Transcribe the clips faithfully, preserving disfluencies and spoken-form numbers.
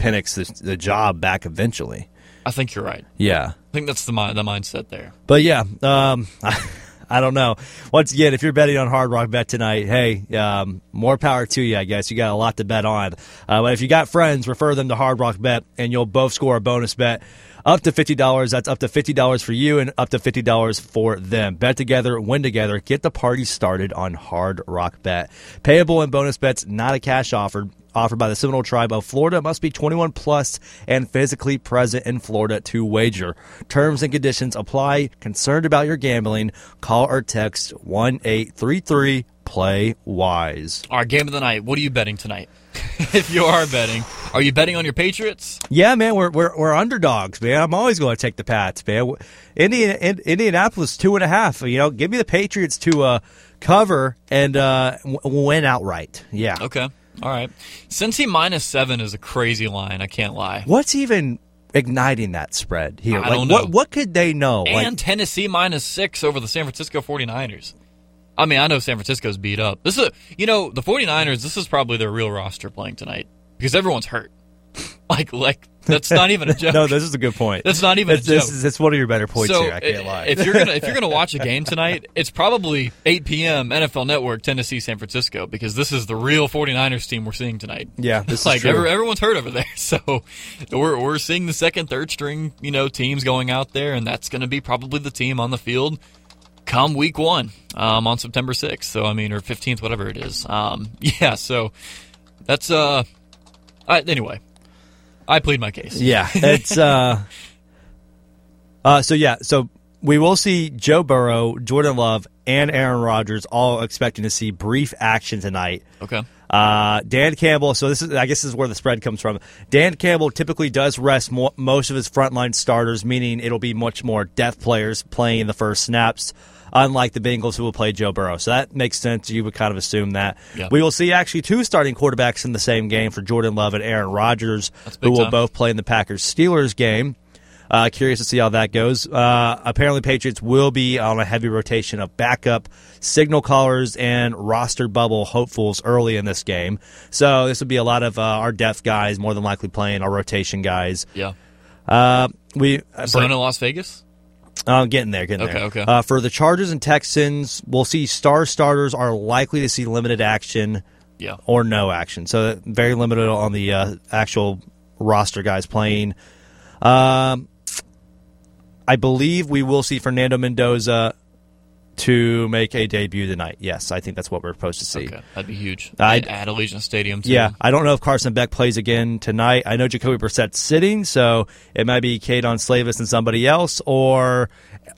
Penix the, the job back eventually. I think you're right. Yeah. I think that's the the mindset there. But, yeah, um, I, I don't know. Once again, if you're betting on Hard Rock Bet tonight, hey, um, more power to you, I guess. You got a lot to bet on. Uh, but if you got friends, refer them to Hard Rock Bet, and you'll both score a bonus bet up to fifty dollars. That's up to fifty dollars for you and up to fifty dollars for them. Bet together, win together. Get the party started on Hard Rock Bet. Payable in bonus bets, not a cash offer. Offered by the Seminole Tribe of Florida. Must be twenty-one plus and physically present in Florida to wager. Terms and conditions apply. Concerned about your gambling? Call or text one eight three three play wise. All right, game of the night. What are you betting tonight? If you are betting, are you betting on your Patriots? Yeah, man, we're we're, we're underdogs, man. I'm always going to take the Pats, man. Indiana, in, Indianapolis two and a half. You know, give me the Patriots to uh, cover and uh, w- win outright. Yeah. Okay. All right. Cincy minus seven is a crazy line. I can't lie. What's even igniting that spread here? I like, don't know. What, what could they know? And like, Tennessee minus six over the San Francisco forty-niners. I mean, I know San Francisco's beat up. This is, a, you know, the forty-niners, this is probably their real roster playing tonight because everyone's hurt. Like, like that's not even a joke. No, this is a good point. That's not even that's, a joke. This is, that's one of your better points so here. I can't lie. If you're gonna if you're gonna watch a game tonight, it's probably eight p.m. N F L Network, Tennessee, San Francisco, because this is the real forty-niners team we're seeing tonight. Yeah, this is like true. Every, everyone's hurt over there, so we're we're seeing the second, third string, you know, teams going out there, and that's going to be probably the team on the field come week one um, on September sixth. So I mean, or fifteenth, whatever it is. Um, yeah, so that's uh, I, anyway. I plead my case. Yeah, it's uh, uh, so yeah, so we will see Joe Burrow, Jordan Love, and Aaron Rodgers all expecting to see brief action tonight. Okay. Uh, Dan Campbell. So this is, I guess, this is where the spread comes from. Dan Campbell typically does rest mo- most of his frontline starters, meaning it'll be much more depth players playing the first snaps. Unlike the Bengals, who will play Joe Burrow. So that makes sense. You would kind of assume that. Yeah. We will see actually two starting quarterbacks in the same game for Jordan Love and Aaron Rodgers, who will time. both play in the Packers-Steelers game. Uh, curious to see how that goes. Uh, apparently, Patriots will be on a heavy rotation of backup signal callers and roster bubble hopefuls early in this game. So this would be a lot of uh, our depth guys, more than likely playing our rotation guys. Yeah. Uh, we uh, Zone in Las Vegas? Uh, getting there, getting okay, there. Okay, uh, for the Chargers and Texans, we'll see star starters are likely to see limited action yeah. or no action. So very limited on the uh, actual roster guys playing. Um, I believe we will see Fernando Mendoza to make a debut tonight. Yes, I think that's what we're supposed to see. Okay, that'd be huge. I, at Allegiant Stadium, too. Yeah, I don't know if Carson Beck plays again tonight. I know Jacoby Brissett's sitting, so it might be Kadon Slavis and somebody else, or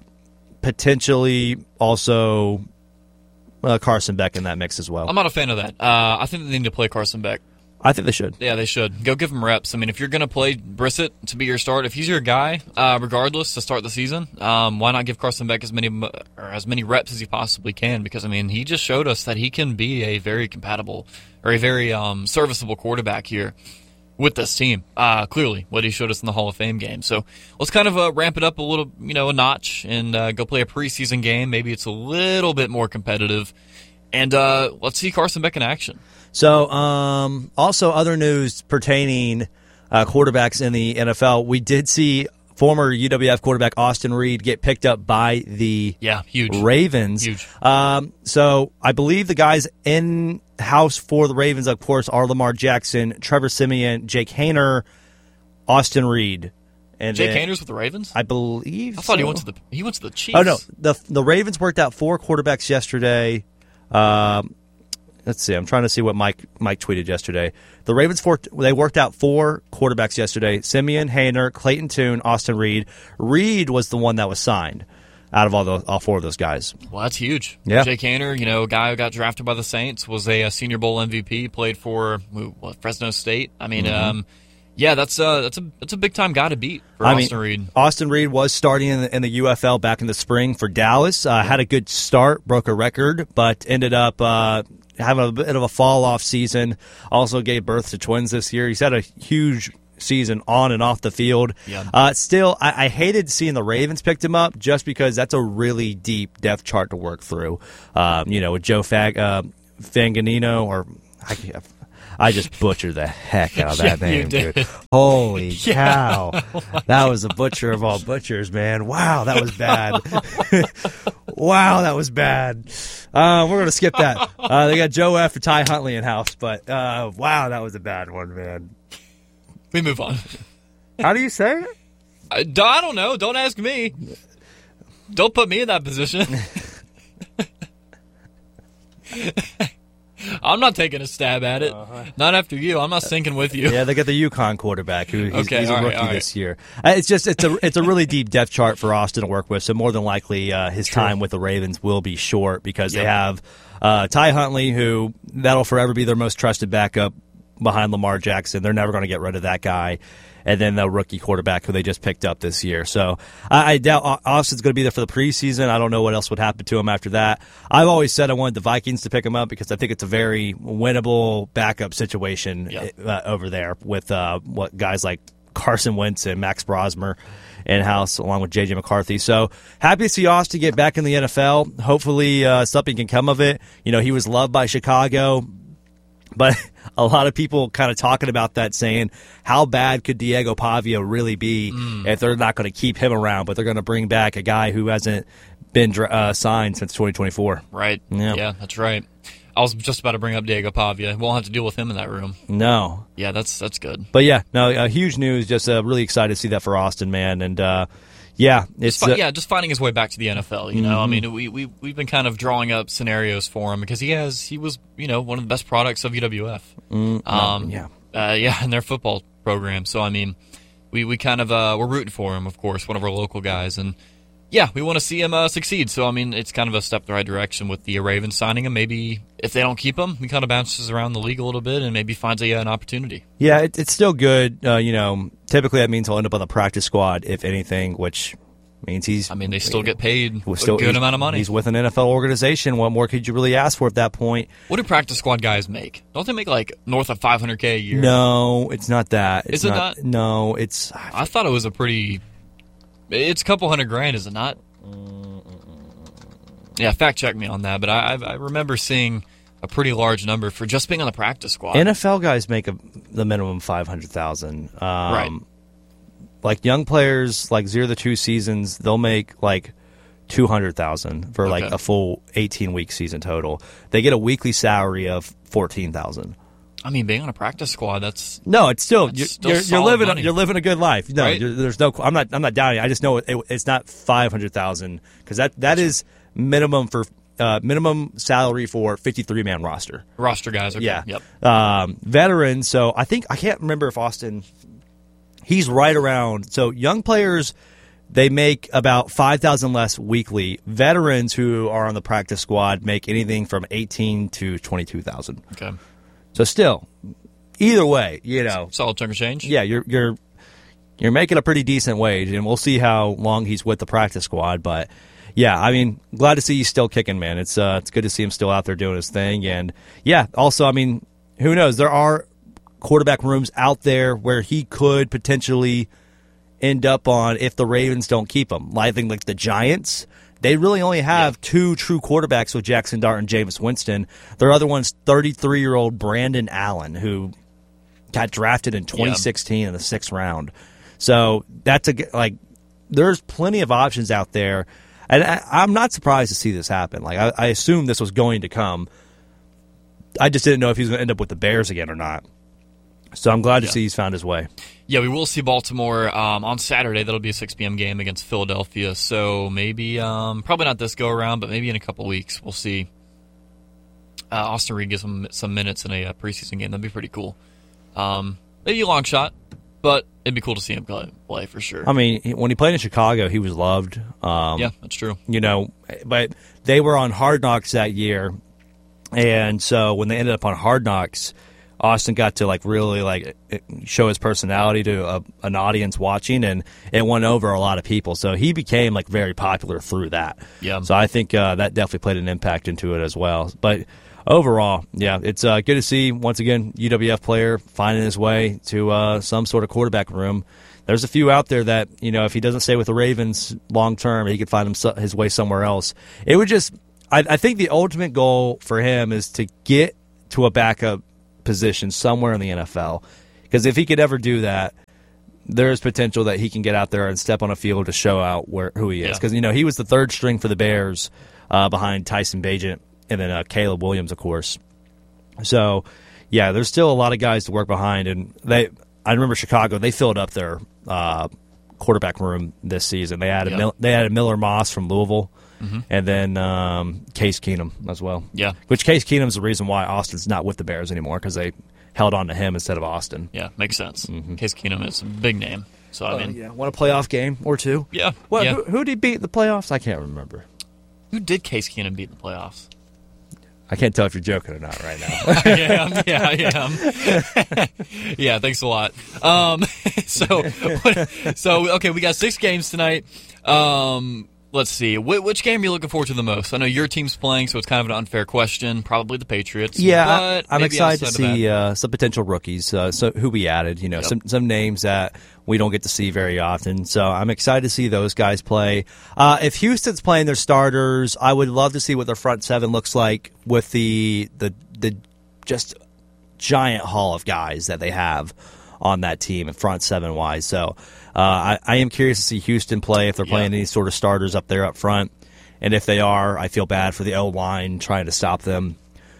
potentially also uh, Carson Beck in that mix as well. I'm not a fan of that. Uh, I think they need to play Carson Beck. I think they should. Yeah, they should. Go give him reps. I mean, if you're going to play Brissett to be your start, if he's your guy, uh, regardless, to start the season, um, why not give Carson Beck as many or as many reps as he possibly can? Because, I mean, he just showed us that he can be a very compatible or a very um, serviceable quarterback here with this team. Uh, clearly, what he showed us in the Hall of Fame game. So let's kind of uh, ramp it up a little, you know, a notch and uh, go play a preseason game. Maybe it's a little bit more competitive. And uh, let's see Carson Beck in action. So, um, also other news pertaining uh, quarterbacks in the N F L. We did see former U W F quarterback Austin Reed get picked up by the yeah, huge. Ravens. Huge. Um, so I believe the guys in house for the Ravens, of course, are Lamar Jackson, Trevor Siemian, Jake Haener, Austin Reed. And Jake Haener's with the Ravens? I believe. I thought so. he went to the he went to the Chiefs. Oh no, the the Ravens worked out four quarterbacks yesterday. Um, let's see. I'm trying to see what Mike Mike tweeted yesterday. The Ravens for, they worked out four quarterbacks yesterday: Simeon, Haener, Clayton Tune, Austin Reed. Reed was the one that was signed out of all those, all four of those guys. Well, that's huge. Yeah. Jake Haener, you know, a guy who got drafted by the Saints, was a, a Senior Bowl M V P, played for what, Fresno State. I mean, mm-hmm. um, yeah, that's a that's a that's a big time guy to beat for I Austin mean, Reed. Austin Reed was starting in the, in the U F L back in the spring for Dallas. Uh, had a good start, broke a record, but ended up uh, having a bit of a fall off season. Also gave birth to twins this year. He's had a huge season on and off the field. Yeah. Uh, still, I, I hated seeing the Ravens picked him up just because that's a really deep depth chart to work through. Um, you know, with Joe Fag, uh, Fanganino or I, I just butchered the heck out of that Yeah, you name, did. dude. Holy Yeah. cow. That was a butcher of all butchers, man. Wow, that was bad. Wow, that was bad. Uh, we're going to skip that. Uh, they got Joe F. and Ty Huntley in house, but uh, wow, that was a bad one, man. We move on. How do you say it? I, I don't know. Don't ask me. Don't put me in that position. I'm not taking a stab at it. Uh-huh. Not after you. I'm not sinking with you. Yeah, they got the UConn quarterback who he's, Okay, he's a all right, rookie all right. this year. Uh, It's just it's a it's a really deep depth chart for Austin to work with. So more than likely, uh, his True. time with the Ravens will be short because they Yep. have uh, Ty Huntley, who that'll forever be their most trusted backup behind Lamar Jackson. They're never going to get rid of that guy. And then the rookie quarterback who they just picked up this year. So I, I doubt Au- Austin's going to be there for the preseason. I don't know what else would happen to him after that. I've always said I wanted the Vikings to pick him up because I think it's a very winnable backup situation Yeah. uh, over there with uh, what guys like Carson Wentz and Max Brosmer in-house along with J J McCarthy. So happy to see Austin get back in the N F L. Hopefully uh, something can come of it. You know, he was loved by Chicago. But a lot of people kind of talking about that, saying, how bad could Diego Pavia really be Mm. if they're not going to keep him around, but they're going to bring back a guy who hasn't been dra- uh, signed since twenty twenty-four? Right. Yeah. Yeah, that's right. I was just about to bring up Diego Pavia. Won't have to deal with him in that room. No. Yeah, that's that's good. But, yeah, no, uh, huge news. Just uh, really excited to see that for Austin, man. And, uh, yeah, it's Just fi- uh, yeah, just finding his way back to the N F L. You know, I mean, we we we've been kind of drawing up scenarios for him because he has he was you know one of the best products of U W F. Mm, um, yeah. uh, yeah, in their football program. So I mean, we we kind of uh, we're rooting for him, of course, one of our local guys, and yeah, we want to see him uh, succeed. So I mean, it's kind of a step in the right direction with the Ravens signing him. Maybe if they don't keep him, he kind of bounces around the league a little bit and maybe finds a, uh, an opportunity. Yeah, it, it's still good. Uh, you know, typically that means he'll end up on the practice squad, if anything, which means he's. I mean, they still get paid Well, a still- good he's- amount of money. He's with an N F L organization. What more could you really ask for at that point? What do practice squad guys make? Don't they make like north of five hundred K a year? No, it's not that. It's Is it not? No, it's. I thought it was a pretty. It's a couple hundred grand, is it not? Yeah, fact check me on that, but I, I I remember seeing a pretty large number for just being on the practice squad. N F L guys make a, the minimum five hundred thousand. Um, Right. Like young players, like zero to two seasons, they'll make like two hundred thousand for like Okay. a full eighteen week season total. They get a weekly salary of fourteen thousand. I mean, being on a practice squad, that's No, it's still That's you're, still you're, you're solid living money. you're living a good life. No, Right. you're, there's no. I'm not. I'm not doubting it. I just know it, it's not five hundred thousand because that that is minimum for uh, minimum salary for fifty three man roster. roster guys. Okay. Yeah. Yep. Um, veterans. So I think I can't remember if Austin. He's right around. So young players, they make about five thousand less weekly. Veterans who are on the practice squad make anything from eighteen to twenty two thousand. Okay. So still, either way, you know, Solid chunk of change. yeah, you're you're you're making a pretty decent wage, and we'll see how long he's with the practice squad. But yeah, I mean, glad to see he's still kicking, man. It's uh, it's good to see him still out there doing his thing, and yeah, also, I mean, who knows? There are quarterback rooms out there where he could potentially end up on if the Ravens don't keep him. I think like the Giants. They really only have yeah. two true quarterbacks with Jackson Dart and Jameis Winston. Their other one's thirty-three-year-old Brandon Allen, who got drafted in twenty sixteen yeah. in the sixth round. So that's a like. There's plenty of options out there, and I, I'm not surprised to see this happen. Like I, I assumed this was going to come. I just didn't know if he was going to end up with the Bears again or not. So I'm glad to yeah. see he's found his way. Yeah, we will see Baltimore um, on Saturday. That'll be a six p.m. game against Philadelphia. So maybe, um, probably not this go-around, but maybe in a couple weeks we'll see uh, Austin Reed get some, some minutes in a uh, preseason game. That'd be pretty cool. Um, maybe a long shot, but it'd be cool to see him play, play for sure. I mean, when he played in Chicago, he was loved. Um, yeah, that's true. You know, but they were on Hard Knocks that year, and so when they ended up on Hard Knocks, Austin got to like really like show his personality to a, an audience watching, and it won over a lot of people. So he became like very popular through that. Yeah. So I think uh, that definitely played an impact into it as well. But overall, yeah, it's uh, good to see once again U W F player finding his way to uh, some sort of quarterback room. There's a few out there that, you know, if he doesn't stay with the Ravens long term, he could find him, his way somewhere else. It would just, I, I think the ultimate goal for him is to get to a backup position somewhere in the N F L. Because if he could ever do that, there is potential that he can get out there and step on a field to show out where who he is. Because, yeah. you know, he was the third string for the Bears uh, behind Tyson Bagent and then uh, Caleb Williams, of course. So, yeah, there's still a lot of guys to work behind. And they, I remember Chicago, they filled up their uh, quarterback room this season. They added, yep. Mil- they added Miller Moss from Louisville. Mm-hmm. And then um, Case Keenum as well. Yeah. Which Case Keenum's the reason why Austin's not with the Bears anymore, because they held on to him instead of Austin. Yeah, makes sense. Mm-hmm. Case Keenum is a big name. So, I mean. Uh, yeah, won a playoff game or two. Yeah. What, yeah. Who, who did he beat in the playoffs? I can't remember. Who did Case Keenum beat in the playoffs? I can't tell if you're joking or not right now. I am. Yeah, I am. Yeah, thanks a lot. Um, so, so okay, we got six games tonight. Um, let's see. Wh- which game are you looking forward to the most? I know your team's playing, so it's kind of an unfair question. Probably the Patriots. Yeah, but I'm maybe excited to outside of see that- uh, some potential rookies, uh, so who we added. You know, Yep. some some names that we don't get to see very often. So I'm excited to see those guys play. Uh, if Houston's playing their starters, I would love to see what their front seven looks like with the the the just giant haul of guys that they have on that team and front seven wise. So uh, I, I am curious to see Houston play if they're Yeah. playing any sort of starters up there up front. And if they are, I feel bad for the O-line trying to stop them.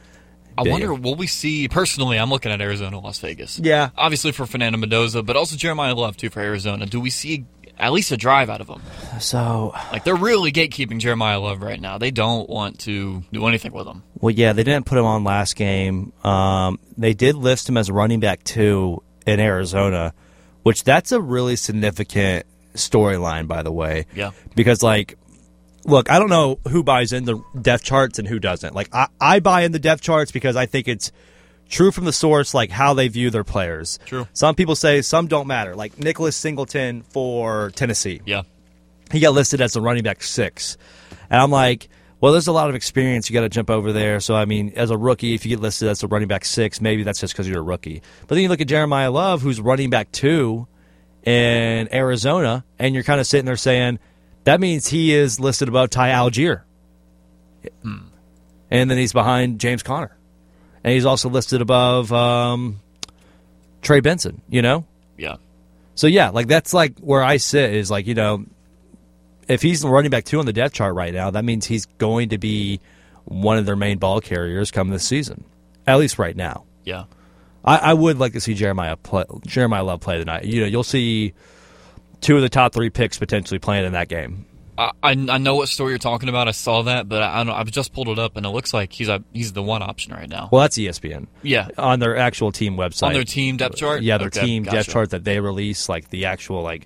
I Yeah. wonder, will we see, personally, I'm looking at Arizona, Las Vegas. Yeah. Obviously for Fernando Mendoza, but also Jeremiah Love, too, for Arizona. Do we see at least a drive out of them? So, Like, they're really gatekeeping Jeremiah Love right now. They don't want to do anything with him. well, yeah, they didn't put him on last game. Um, they did list him as a running back two in Arizona, which that's a really significant storyline, by the way. Yeah. Because, like, look, I don't know who buys in the depth charts and who doesn't. Like, I, I buy in the depth charts because I think it's true from the source, like how they view their players. True. Some people say some don't matter. Like Nicholas Singleton for Tennessee. Yeah. He got listed as a running back six. And I'm like, well, there's a lot of experience. You got to jump over there. So, I mean, as a rookie, if you get listed as a running back six, maybe that's just because you're a rookie. But then you look at Jeremiah Love, who's running back two in Arizona, and you're kind of sitting there saying, that means he is listed above Ty Algier. Hmm. And then he's behind James Conner. And he's also listed above um, Trey Benson, you know? Yeah. So, yeah, like that's like where I sit is like, you know, if he's running back two on the depth chart right now, that means he's going to be one of their main ball carriers come this season, at least right now. Yeah. I, I would like to see Jeremiah play, Jeremiah Love play tonight. You know, you'll see two of the top three picks potentially playing in that game. I, I I know what story you're talking about. I saw that, but I, I don't, I've just pulled it up, and it looks like he's a, he's the one option right now. Well, that's E S P N. Yeah. On their actual team website. On their team depth chart? Yeah, their Okay, team gotcha. depth chart that they release, like the actual, like,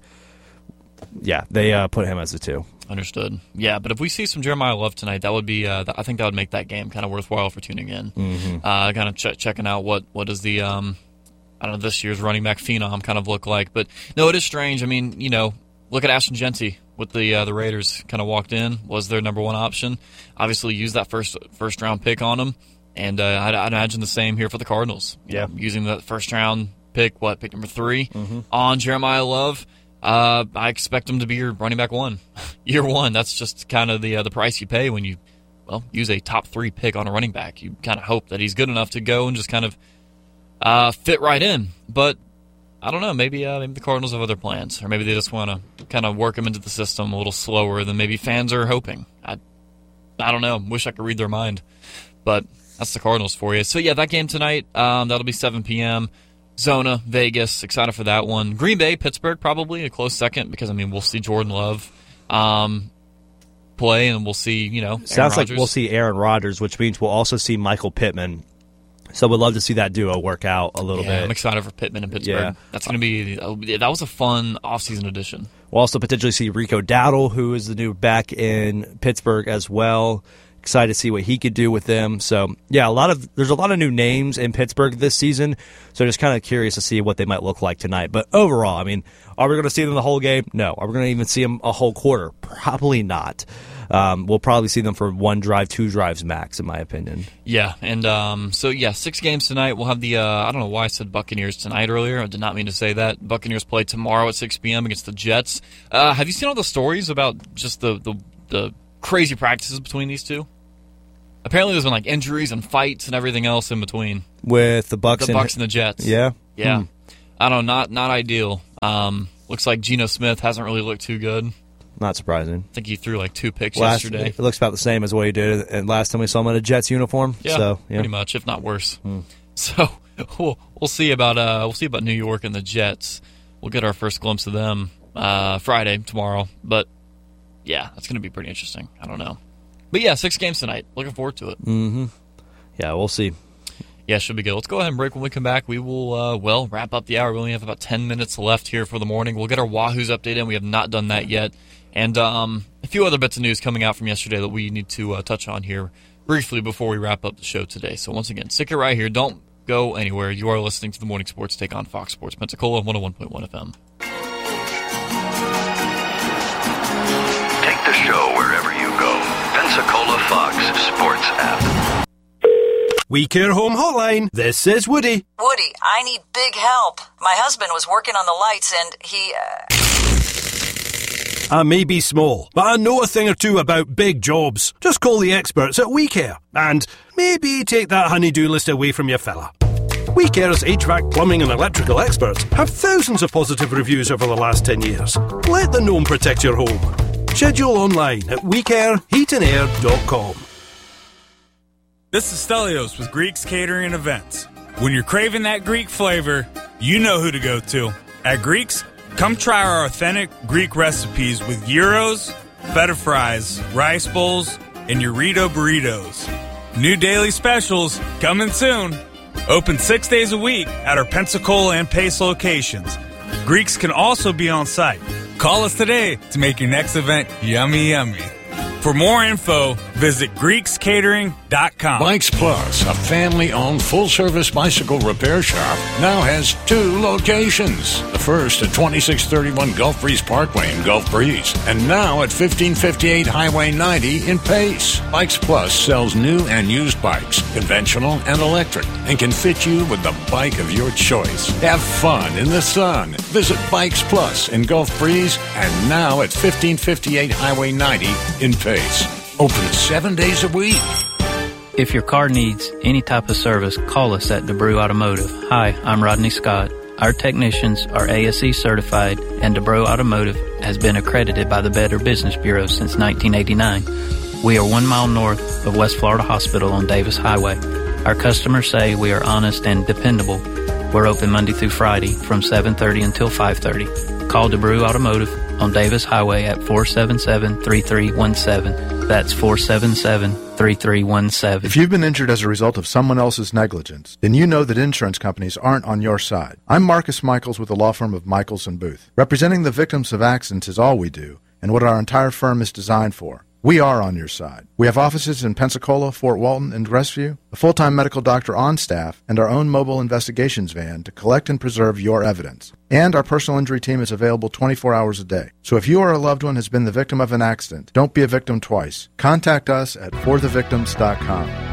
yeah, they uh, put him as a two. Understood. Yeah, but if we see some Jeremiah Love tonight, that would be. Uh, I think that would make that game kind of worthwhile for tuning in. Mm-hmm. Uh, kind of ch- checking out what what does the um, I don't know this year's running back phenom kind of look like. But no, it is strange. I mean, you know, look at Ashton Genty with the uh, the Raiders. Kind of walked in, was their number one option. Obviously, used that first first round pick on him, and uh, I'd, I'd imagine the same here for the Cardinals. You Yeah, know, using that first round pick, what pick number three mm-hmm. on Jeremiah Love. Uh, I expect him to be your running back one, year one. That's just kind of the uh, the price you pay when you, well, use a top three pick on a running back. You kind of hope that he's good enough to go and just kind of uh, fit right in. But I don't know. Maybe uh, maybe the Cardinals have other plans, or maybe they just want to kind of work him into the system a little slower than maybe fans are hoping. I I don't know. Wish I could read their mind, but that's the Cardinals for you. So yeah, that game tonight. Um, that'll be seven p.m. Zona, Vegas, excited for that one. Green Bay, Pittsburgh, probably a close second because, I mean, we'll see Jordan Love um, play, and we'll see, you know, Aaron Sounds like Rodgers. we'll see Aaron Rodgers, which means we'll also see Michael Pittman. So we'd love to see that duo work out a little yeah, bit. I'm excited for Pittman and Pittsburgh. Yeah. That's going to be, that was a fun offseason addition. We'll also potentially see Rico Dowdle, who is the new back in Pittsburgh as well. Excited to see what he could do with them. So, yeah, a lot of there's a lot of new names in Pittsburgh this season. So just kind of curious to see what they might look like tonight. But overall, I mean, are we going to see them the whole game? No. Are we going to even see them a whole quarter? Probably not. Um, we'll probably see them for one drive, two drives max, in my opinion. Yeah, and um, so, yeah, six games tonight. We'll have the, uh, I don't know why I said Buccaneers tonight earlier. I did not mean to say that. Buccaneers play tomorrow at six p.m. against the Jets. Uh, have you seen all the stories about just the, the, the crazy practices between these two? apparently there's been like injuries and fights and everything else in between with the Bucs, the and, Bucs and the Jets. Yeah, yeah. Hmm. I don't know, not not ideal. Um, looks like Geno Smith hasn't really looked too good. Not surprising. I think he threw like two picks last, yesterday. It looks about the same as what he did and last time we saw him in a Jets uniform. Yeah, so, yeah. pretty much, if not worse. Hmm. So we'll we'll see about uh we'll see about New York and the Jets. We'll get our first glimpse of them uh, Friday tomorrow. But yeah, that's going to be pretty interesting. I don't know, but yeah, six games tonight. Looking forward to it. Mm-hmm. Yeah, we'll see. Yeah, should be good. Let's go ahead and break. When we come back, we will, uh, well, wrap up the hour. We only have about ten minutes left here for the morning. We'll get our Wahoos update in. We have not done that yet. And um, a few other bits of news coming out from yesterday that we need to uh, touch on here briefly before we wrap up the show today. So once again, stick it right here. Don't go anywhere. You are listening to the Morning Sports Take on Fox Sports Pensacola, one oh one point one F M. Take the show wherever you go. Pensacola Fox Sports app. We Care Home Hotline. This is Woody. Woody, I need big help. My husband was working on the lights and he, uh... I may be small, but I know a thing or two about big jobs. Just call the experts at We Care. And maybe take that honey-do list away from your fella. We Care's H V A C, plumbing and electrical experts have thousands of positive reviews over the last ten years. Let the gnome protect your home. Schedule online at we care heat and air dot com. This is Stelios with Greeks Catering and Events. When you're craving that Greek flavor, you know who to go to. At Greeks, come try our authentic Greek recipes with gyros, feta fries, rice bowls, and Eurito burritos. New daily specials coming soon. Open six days a week at our Pensacola and Pace locations. Greeks can also be on site. Call us today to make your next event yummy yummy. For more info, visit Greeks Catering dot com. Bikes Plus, a family-owned full-service bicycle repair shop, now has two locations. The first at twenty-six thirty-one Gulf Breeze Parkway in Gulf Breeze, and now at fifteen fifty-eight Highway ninety in Pace. Bikes Plus sells new and used bikes, conventional and electric, and can fit you with the bike of your choice. Have fun in the sun. Visit Bikes Plus in Gulf Breeze, and now at fifteen fifty-eight Highway ninety in Pace. Open seven days a week. If your car needs any type of service, call us at DeBrew Automotive. Hi, I'm Rodney Scott. Our technicians are A S E certified, and DeBrew Automotive has been accredited by the Better Business Bureau since nineteen eighty-nine. We are one mile north of West Florida Hospital on Davis Highway. Our customers say we are honest and dependable. We're open Monday through Friday from seven thirty until five thirty. Call DeBrew Automotive on Davis Highway at four seven seven, three three one seven. That's four seven seven, three three one seven. If you've been injured as a result of someone else's negligence, then you know that insurance companies aren't on your side. I'm Marcus Michaels with the law firm of Michaels and Booth. Representing the victims of accidents is all we do, and what our entire firm is designed for. We are on your side. We have offices in Pensacola, Fort Walton, and Crestview, a full-time medical doctor on staff, and our own mobile investigations van to collect and preserve your evidence. And our personal injury team is available twenty-four hours a day. So if you or a loved one has been the victim of an accident, don't be a victim twice. Contact us at for the victims dot com.